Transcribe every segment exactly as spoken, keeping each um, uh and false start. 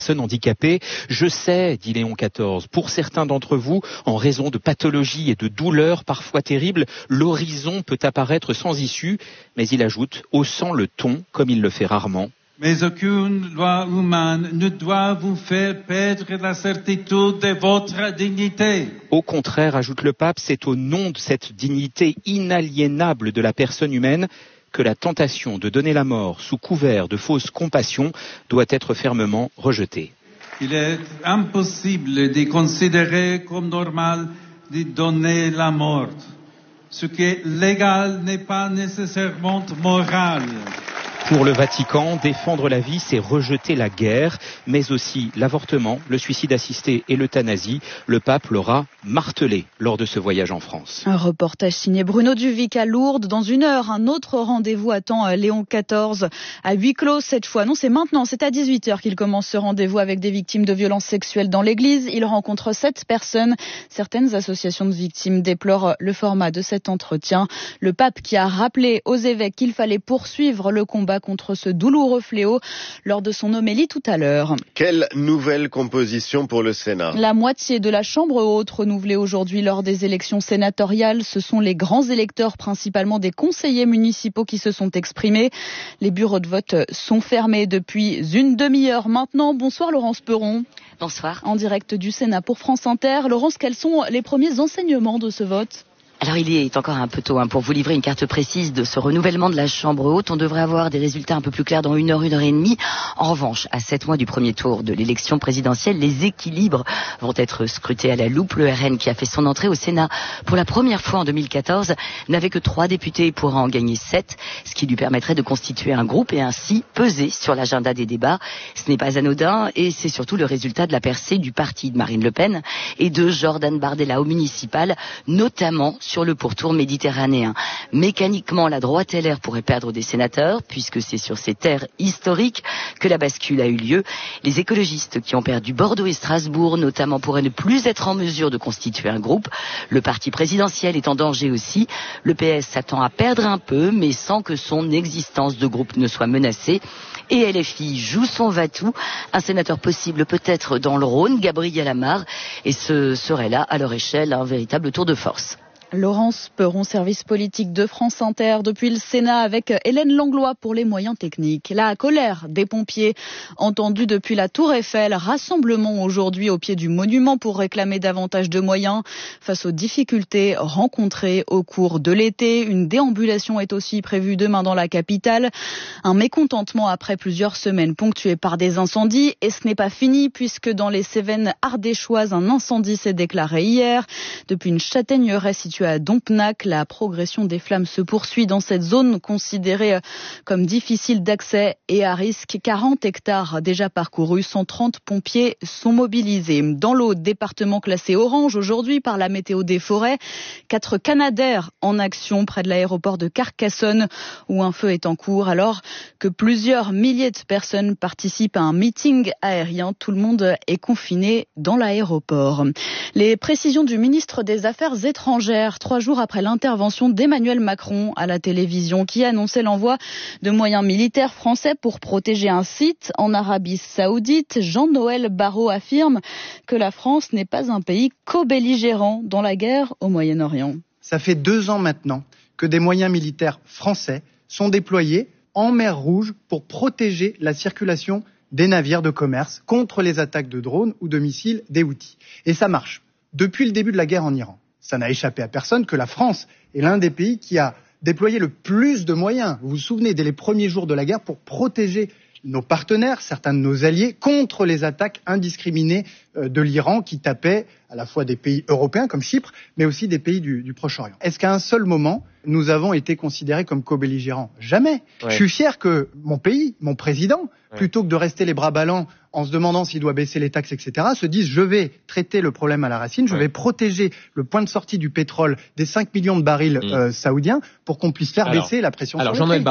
personnes handicapées. Je sais, dit Léon quatorze, pour certains d'entre vous, en raison de pathologies et de douleurs parfois terribles, l'horizon peut apparaître sans issue, mais il ajoute, haussant le ton, comme il le fait rarement. Mais aucune loi humaine ne doit vous faire perdre la certitude de votre dignité. Au contraire, ajoute le pape, c'est au nom de cette dignité inaliénable de la personne humaine que la tentation de donner la mort sous couvert de fausse compassion doit être fermement rejetée. Il est impossible de considérer comme normal de donner la mort. Ce qui est légal n'est pas nécessairement moral. Pour le Vatican, défendre la vie, c'est rejeter la guerre, mais aussi l'avortement, le suicide assisté et l'euthanasie. Le pape l'aura martelé lors de ce voyage en France. Un reportage signé Bruno Duvic à Lourdes. Dans une heure, un autre rendez-vous attend Léon quatorze à huis clos cette fois. Non, c'est maintenant, c'est à dix-huit heures qu'il commence ce rendez-vous avec des victimes de violences sexuelles dans l'église. Il rencontre sept personnes. Certaines associations de victimes déplorent le format de cet entretien. Le pape qui a rappelé aux évêques qu'il fallait poursuivre le combat contre ce douloureux fléau lors de son homélie tout à l'heure. Quelle nouvelle composition pour le Sénat ? La moitié de la Chambre haute renouvelée aujourd'hui lors des élections sénatoriales. Ce sont les grands électeurs, principalement des conseillers municipaux, qui se sont exprimés. Les bureaux de vote sont fermés depuis une demi-heure maintenant. Bonsoir Laurence Perron. Bonsoir. En direct du Sénat pour France Inter. Laurence, quels sont les premiers enseignements de ce vote ? Alors il est encore un peu tôt hein, pour vous livrer une carte précise de ce renouvellement de la Chambre haute. On devrait avoir des résultats un peu plus clairs dans une heure, une heure et demie. En revanche, à sept mois du premier tour de l'élection présidentielle, les équilibres vont être scrutés à la loupe. Le R N, qui a fait son entrée au Sénat pour la première fois en deux mille quatorze, n'avait que trois députés et pourra en gagner sept, ce qui lui permettrait de constituer un groupe et ainsi peser sur l'agenda des débats. Ce n'est pas anodin et c'est surtout le résultat de la percée du parti de Marine Le Pen et de Jordan Bardella au municipal, notamment sur le pourtour méditerranéen. Mécaniquement, la droite L R pourrait perdre des sénateurs, puisque c'est sur ces terres historiques que la bascule a eu lieu. Les écologistes qui ont perdu Bordeaux et Strasbourg, notamment, pourraient ne plus être en mesure de constituer un groupe. Le parti présidentiel est en danger aussi. Le P S s'attend à perdre un peu, mais sans que son existence de groupe ne soit menacée. Et L F I joue son va-tout. Un sénateur possible peut-être dans le Rhône, Gabriel Amar, et ce serait là, à leur échelle, un véritable tour de force. Laurence Perron, service politique de France Inter, depuis le Sénat avec Hélène Langlois pour les moyens techniques. La colère des pompiers entendue depuis la Tour Eiffel. Rassemblement aujourd'hui au pied du monument pour réclamer davantage de moyens face aux difficultés rencontrées au cours de l'été. Une déambulation est aussi prévue demain dans la capitale. Un mécontentement après plusieurs semaines ponctuées par des incendies. Et ce n'est pas fini puisque dans les Cévennes ardéchoises, un incendie s'est déclaré hier. Depuis une châtaigneraie située à Dompenac, la progression des flammes se poursuit dans cette zone considérée comme difficile d'accès et à risque. quarante hectares déjà parcourus, cent trente pompiers sont mobilisés. Dans l'Aude, département classé orange aujourd'hui par la météo des forêts, quatre Canadair en action près de l'aéroport de Carcassonne où un feu est en cours alors que plusieurs milliers de personnes participent à un meeting aérien. Tout le monde est confiné dans l'aéroport. Les précisions du ministre des Affaires étrangères trois jours après l'intervention d'Emmanuel Macron à la télévision qui annonçait l'envoi de moyens militaires français pour protéger un site en Arabie Saoudite. Jean-Noël Barrot affirme que la France n'est pas un pays co-belligérant dans la guerre au Moyen-Orient. Ça fait deux ans maintenant que des moyens militaires français sont déployés en mer Rouge pour protéger la circulation des navires de commerce contre les attaques de drones ou de missiles des Houthis. Et ça marche. Depuis le début de la guerre en Iran. Ça n'a échappé à personne que la France est l'un des pays qui a déployé le plus de moyens, vous vous souvenez, dès les premiers jours de la guerre, pour protéger nos partenaires, certains de nos alliés, contre les attaques indiscriminées de l'Iran qui tapaient à la fois des pays européens comme Chypre, mais aussi des pays du, du Proche-Orient. Est-ce qu'à un seul moment, nous avons été considérés comme co-belligérants ? Jamais. Ouais. Je suis fier que mon pays, mon président, ouais. plutôt que de rester les bras ballants en se demandant s'il doit baisser les taxes, et cetera, se dise je vais traiter le problème à la racine, je ouais. vais protéger le point de sortie du pétrole des cinq millions de barils mmh. euh, saoudiens pour qu'on puisse faire alors, baisser la pression alors, sur le prix. Alors Jean-Noël Barrot,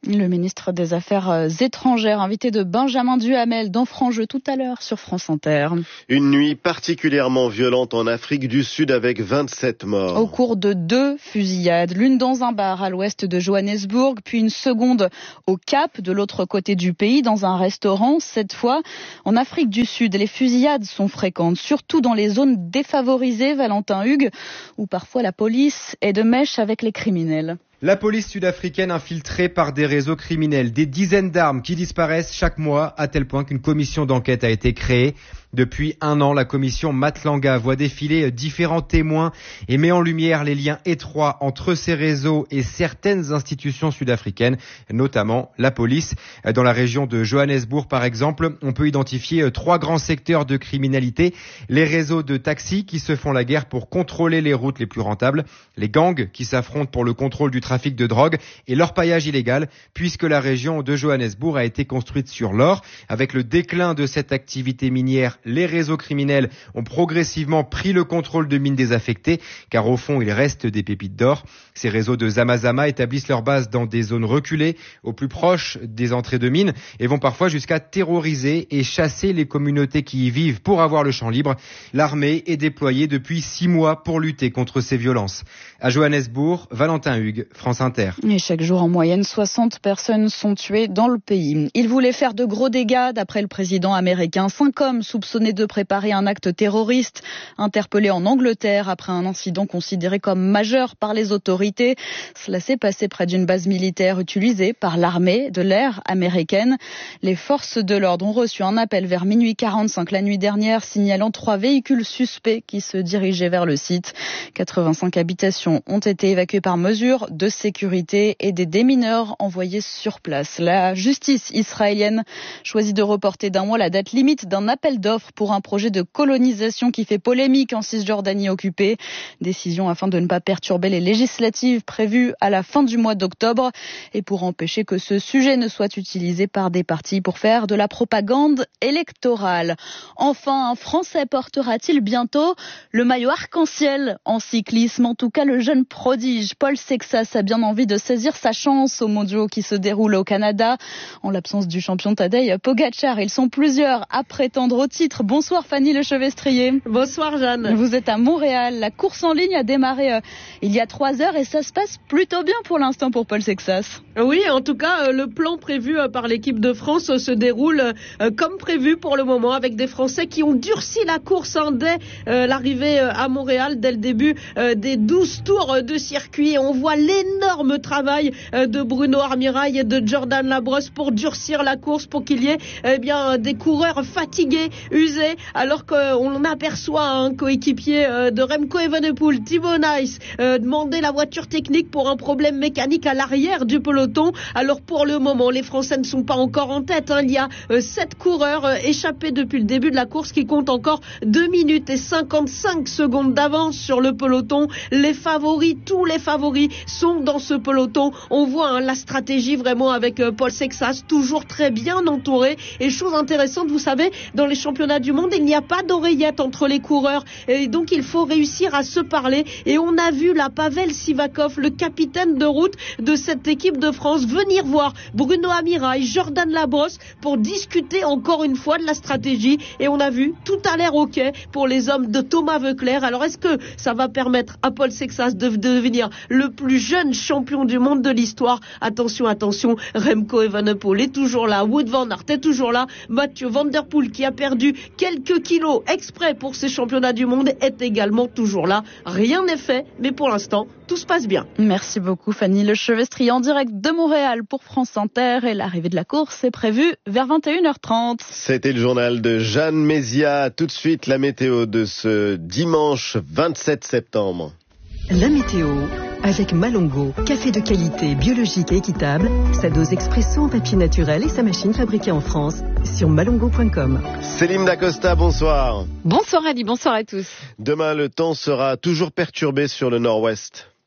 Le ministre des Affaires étrangères, invité de Benjamin Duhamel dans Franc-Jeu tout à l'heure sur France Inter. Une nuit particulièrement violente en Afrique du Sud avec vingt-sept morts. Au cours de deux fusillades, l'une dans un bar à l'ouest de Johannesburg, puis une seconde au Cap, de l'autre côté du pays, dans un restaurant. Cette fois, en Afrique du Sud, les fusillades sont fréquentes, surtout dans les zones défavorisées, Valentin Hugues, où parfois la police est de mèche avec les criminels. La police sud-africaine infiltrée par des réseaux criminels, des dizaines d'armes qui disparaissent chaque mois, à tel point qu'une commission d'enquête a été créée. Depuis un an, la commission Matlanga voit défiler différents témoins et met en lumière les liens étroits entre ces réseaux et certaines institutions sud-africaines, notamment la police. Dans la région de Johannesburg, par exemple, on peut identifier trois grands secteurs de criminalité. Les réseaux de taxis qui se font la guerre pour contrôler les routes les plus rentables, les gangs qui s'affrontent pour le contrôle du trafic de drogue et l'orpaillage illégal, puisque la région de Johannesburg a été construite sur l'or. Avec le déclin de cette activité minière, les réseaux criminels ont progressivement pris le contrôle de mines désaffectées, car au fond, il reste des pépites d'or. Ces réseaux de Zamazama établissent leur base dans des zones reculées, au plus proche des entrées de mines, et vont parfois jusqu'à terroriser et chasser les communautés qui y vivent pour avoir le champ libre. L'armée est déployée depuis six mois pour lutter contre ces violences. À Johannesburg, Valentin Hugues, France Inter. Et chaque jour, en moyenne, soixante personnes sont tuées dans le pays. Il voulait faire de gros dégâts, d'après le président américain. Cinq hommes soupçonnés de préparer un acte terroriste, interpellés en Angleterre après un incident considéré comme majeur par les autorités. Cela s'est passé près d'une base militaire utilisée par l'armée de l'air américaine. Les forces de l'ordre ont reçu un appel vers minuit quarante-cinq la nuit dernière, signalant trois véhicules suspects qui se dirigeaient vers le site. quatre-vingt-cinq habitations ont été évacuées par mesure de sécurité et des démineurs envoyés sur place. La justice israélienne choisit de reporter d'un mois la date limite d'un appel d'offres pour un projet de colonisation qui fait polémique en Cisjordanie occupée. Décision afin de ne pas perturber les législatives prévues à la fin du mois d'octobre et pour empêcher que ce sujet ne soit utilisé par des partis pour faire de la propagande électorale. Enfin, un Français portera-t-il bientôt le maillot arc-en-ciel en cyclisme? En tout cas, le jeune prodige Paul Sexas a bien envie de saisir sa chance aux mondiaux qui se déroulent au Canada. En l'absence du champion Tadej Pogacar, ils sont plusieurs à prétendre au titre. Bonsoir Fanny Lechevestrier. Bonsoir Jeanne. Vous êtes à Montréal. La course en ligne a démarré euh, il y a trois heures et ça se passe plutôt bien pour l'instant pour Paul Sexas. Oui, en tout cas, euh, le plan prévu euh, par l'équipe de France euh, se déroule euh, comme prévu pour le moment, avec des Français qui ont durci la course hein, dès euh, l'arrivée euh, à Montréal, dès le début euh, des douze tours euh, de circuit. On voit l'énorme travail euh, de Bruno Armirail et de Jordan Labrosse pour durcir la course, pour qu'il y ait eh bien, des coureurs fatigués, usés, alors qu'on aperçoit un coéquipier euh, de Remco Evenepoel, Thibaut Nice, euh, demander la voiture technique pour un problème mécanique à l'arrière du peloton. Alors pour le moment, les Français ne sont pas encore en tête. Hein. Il y a euh, sept coureurs euh, échappés depuis le début de la course qui comptent encore deux minutes et cinquante-cinq secondes d'avance sur le peloton. Les favoris, tous les favoris sont dans ce peloton. On voit hein, la stratégie vraiment avec euh, Paul Sexas, toujours très bien entouré. Et chose intéressante, vous savez, dans les championnats du monde, il n'y a pas d'oreillette entre les coureurs. Et donc il faut réussir à se parler. Et on a vu là Pavel Sivakov, le capitaine de route de cette équipe de France, venir voir Bruno Armirail, Jordan Labrosse pour discuter encore une fois de la stratégie. Et on a vu tout a l'air ok pour les hommes de Thomas Voeckler. Alors est-ce que ça va permettre à Paul Sexas de devenir le plus jeune champion du monde de l'histoire? Attention, attention, Remco Evenepoel est toujours là, Wout van Aert est toujours là, Mathieu Van Der Poel qui a perdu quelques kilos exprès pour ces championnats du monde est également toujours là. Rien n'est fait, mais pour l'instant, tout se passe bien. Merci beaucoup Fanny Lechevestrier en direct de Montréal pour France Inter et l'arrivée de la course est prévue vers vingt et une heures trente. C'était le journal de Jeanne Mézia. Tout de suite la météo de ce dimanche vingt-sept septembre. La météo avec Malongo, café de qualité biologique et équitable, sa dose expresso en papier naturel et sa machine fabriquée en France sur malongo point com. Céline Dacosta, bonsoir. Bonsoir Ali, bonsoir à tous. Demain, le temps sera toujours perturbé sur le nord-ouest.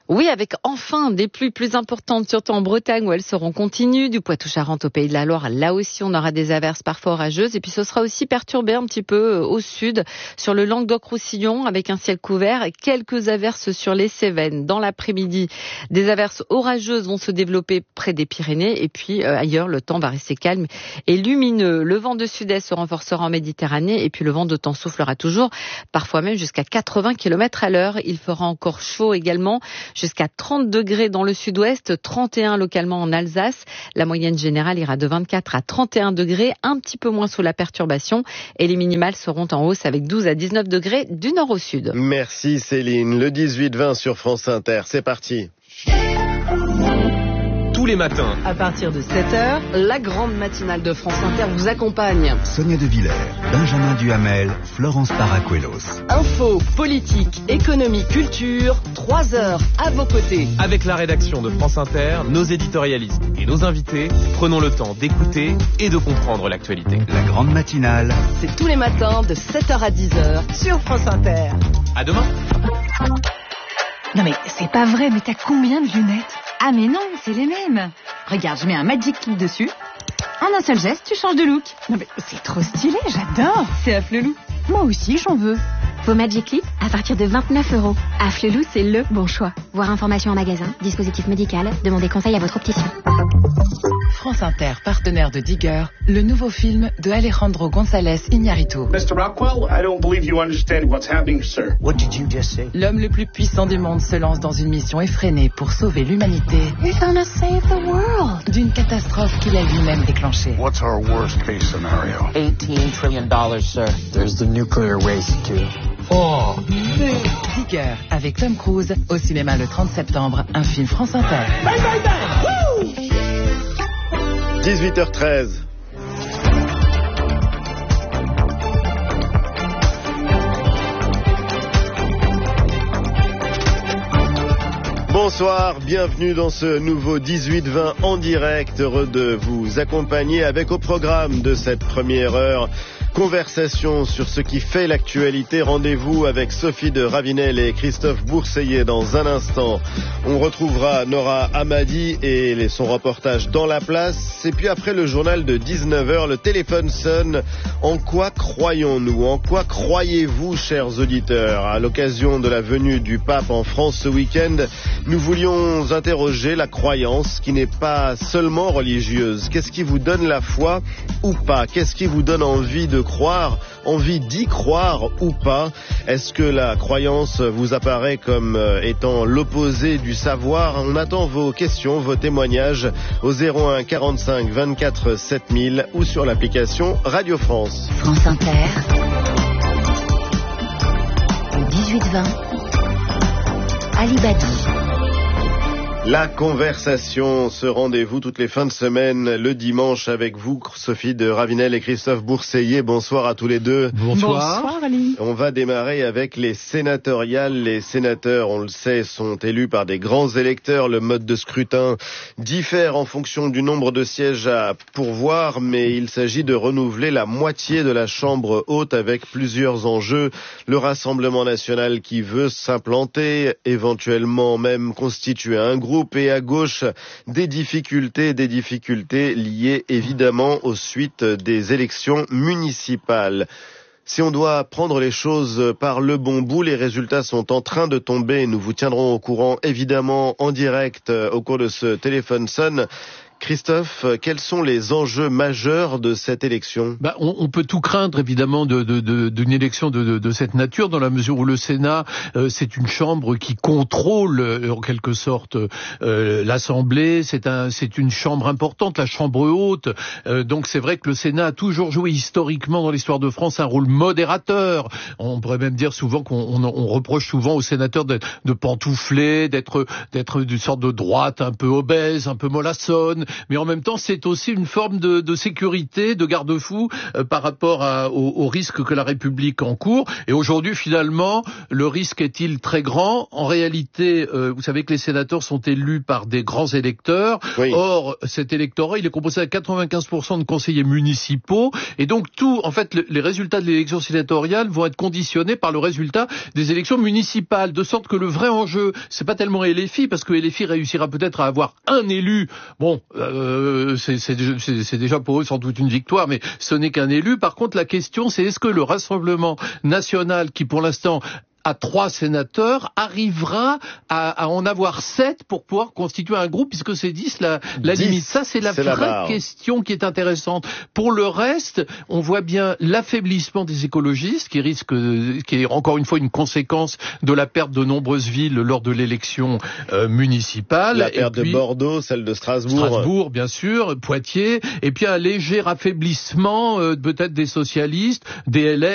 Oui, avec enfin des pluies plus importantes, surtout en Bretagne où elles seront continues, du Poitou-Charentes au Pays de la Loire. Là aussi, on aura des averses parfois orageuses. Et puis, ce sera aussi perturbé un petit peu au sud, sur le Languedoc-Roussillon, avec un ciel couvert et quelques averses sur les Cévennes. Dans l'après-midi, des averses orageuses vont se développer près des Pyrénées. Et puis, euh, ailleurs, le temps va rester calme et lumineux. Le vent de sud-est se renforcera en Méditerranée. Et puis, le vent de temps soufflera toujours, parfois même jusqu'à quatre-vingts kilomètres à l'heure. Il fera encore chaud également, jusqu'à trente degrés dans le sud-ouest, trente et un localement en Alsace. La moyenne générale ira de vingt-quatre à trente et un degrés, un petit peu moins sous la perturbation. Et les minimales seront en hausse avec douze à dix-neuf degrés du nord au sud. Merci Céline. Le dix-huit vingt sur France Inter, c'est parti. Tous les matins, À partir de sept heures, la grande matinale de France Inter vous accompagne. Sonia De Villers, Benjamin Duhamel, Florence Paracuelos. Info, politique, économie, culture, trois heures à vos côtés. avec la rédaction de France Inter, nos éditorialistes et nos invités, prenons le temps d'écouter et de comprendre l'actualité. La grande matinale, C'est tous les matins de sept heures à dix heures sur France Inter. À demain. Non mais c'est pas vrai, mais t'as combien de lunettes? Ah mais non, c'est les mêmes. Regarde, je mets un Magic Clip dessus. En un seul geste, tu changes de look. Non mais c'est trop stylé, j'adore. C'est Afflelou. Moi aussi, j'en veux. Vos Magic Clip à partir de vingt-neuf euros. Afflelou, c'est le bon choix. Voir information en magasin, dispositif médical, demandez conseil à votre opticien. France Inter, partenaire de Digger, le nouveau film de Alejandro González Iñárritu. mister Rockwell, I don't believe you understand what's happening, sir. What did you just say? L'homme le plus puissant du monde se lance dans une mission effrénée pour sauver l'humanité. We're gonna save the world. D'une catastrophe qu'il a lui-même déclenchée. What's our worst case scenario? eighteen trillion dollars, sir. There's the nuclear waste, too. Oh, Digger, avec Tom Cruise, au cinéma le trente septembre, un film France Inter. Bang, bang, bang! Woo! dix-huit heures treize. Bonsoir, bienvenue dans ce nouveau dix-huit vingt en direct. Heureux de vous accompagner avec au programme de cette première heure. Conversation sur ce qui fait l'actualité. Rendez-vous avec Sophie de Ravinel et Christophe Bourseillet dans un instant. On retrouvera Nora Hamadi et son reportage dans la place. Et puis après le journal de dix-neuf heures, le téléphone sonne. En quoi croyons-nous? En quoi croyez-vous, chers auditeurs? À l'occasion de la venue du pape en France ce week-end, nous voulions interroger la croyance qui n'est pas seulement religieuse. Qu'est-ce qui vous donne la foi ou pas? Qu'est-ce qui vous donne envie de croire, envie d'y croire ou pas? Est-ce que la croyance vous apparaît comme étant l'opposé du savoir? On attend vos questions, vos témoignages au zéro un quarante-cinq vingt-quatre sept mille ou sur l'application Radio France. France Inter. dix-huit vingt. Ali Badi. La conversation, ce rendez-vous toutes les fins de semaine, le dimanche avec vous, Sophie de Ravinel et Christophe Bourseillet. Bonsoir à tous les deux. Bonsoir. Bonsoir Ali. On va démarrer avec les sénatoriales. Les sénateurs, on le sait, sont élus par des grands électeurs. Le mode de scrutin diffère en fonction du nombre de sièges à pourvoir, mais il s'agit de renouveler la moitié de la Chambre haute avec plusieurs enjeux. Le Rassemblement national qui veut s'implanter, éventuellement même constituer un groupe, et à gauche des difficultés, des difficultés liées évidemment aux suites des élections municipales. Si on doit prendre les choses par le bon bout, les résultats sont en train de tomber. Nous vous tiendrons au courant évidemment en direct au cours de ce téléphone sonne. Christophe, quels sont les enjeux majeurs de cette élection? Bah, on, on peut tout craindre évidemment de, de, de, d'une élection de, de, de cette nature, dans la mesure où le Sénat, euh, c'est une chambre qui contrôle euh, en quelque sorte euh, l'Assemblée. C'est un, c'est une chambre importante, la chambre haute. Euh, donc c'est vrai que le Sénat a toujours joué historiquement dans l'histoire de France un rôle modérateur. On pourrait même dire souvent qu'on on, on reproche souvent aux sénateurs de, de pantoufler, d'être, d'être d'une sorte de droite un peu obèse, un peu mollassonne. mais en même temps, c'est aussi une forme de, de sécurité, de garde-fou euh, par rapport à, au, au risque que la République encourt. Et aujourd'hui, finalement, le risque est-il très grand? En réalité, euh, vous savez que les sénateurs sont élus par des grands électeurs. Oui. Or, cet électorat, il est composé à quatre-vingt-quinze pour cent de conseillers municipaux. Et donc, tout, en fait, le, les résultats de l'élection sénatoriale vont être conditionnés par le résultat des élections municipales. De sorte que le vrai enjeu, c'est pas tellement L F I, parce que L F I réussira peut-être à avoir un élu. Bon, euh, c'est, c'est, c'est, c'est déjà pour eux sans doute une victoire, mais ce n'est qu'un élu. Par contre, la question, c'est est-ce que le Rassemblement national, qui pour l'instant à trois sénateurs, arrivera à, à en avoir sept pour pouvoir constituer un groupe, puisque c'est dix la, la limite. Ça, c'est la c'est vraie la question qui est intéressante. Pour le reste, on voit bien l'affaiblissement des écologistes, qui risque, qui est encore une fois une conséquence de la perte de nombreuses villes lors de l'élection euh, municipale. La perte et puis, de Bordeaux, celle de Strasbourg. Strasbourg, bien sûr, Poitiers, et puis un léger affaiblissement euh, peut-être des socialistes, des L R,